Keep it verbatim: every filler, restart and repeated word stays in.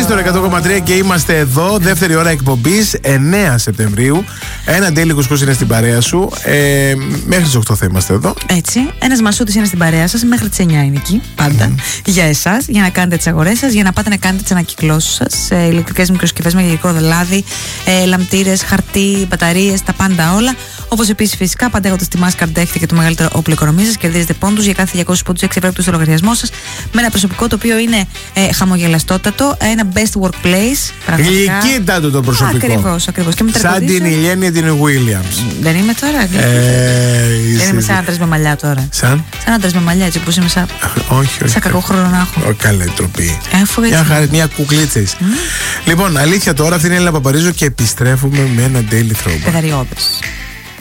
Τρανζίστορ εκατό κόμμα τρία και είμαστε εδώ. Δεύτερη ώρα εκπομπής, εννέα Σεπτεμβρίου. Ένα daily κουσκούς είναι στην παρέα σου. Ε, μέχρι τις οκτώ θα είμαστε εδώ. Έτσι. Ένας μασούτης είναι στην παρέα σας. Μέχρι τις εννιά είναι εκεί. Πάντα. Mm. Για εσάς. Για να κάνετε τις αγορές σας. Για να πάτε να κάνετε τις ανακυκλώσεις σας. Ε, ηλεκτρικές μικροσκευές, μαγειρικό λάδι, ε, λαμπτήρες, χαρτί, μπαταρίες, τα πάντα όλα. Όπως επίσης φυσικά πάντα έχοντας τη Mastercard δέχεται και το μεγαλύτερο όπλο οικονομίας σας. Κερδίζετε πόντους για κάθε διακόσιους πόντους έξι ευρώ στο λογαριασμό σας. Με ένα προσωπικό το οποίο είναι ε, χαμογελαστότατο. Ένα best workplace. Γλυκύτατο το προσωπικό. Ακριβώς, ακριβώς. Σαν την Ηλιέννη την Williams. Δεν είμαι τώρα. Ε, δεν είμαι σαν άντρας με μαλλιά τώρα. Σαν? Σαν άντρας με μαλλιά, έτσι όπως είμαι σαν. όχι, όχι. Σαν κακό χρόνο να έχω. Καλέ τροπή. Ε, μια χαρά, μια κουκλίτσα. Mm. Λοιπόν, αλήθεια τώρα, αυτή είναι η Έλληνα Παπαρίζου και επιστρέφουμε με ένα daily throwback. Πεδαριώδες.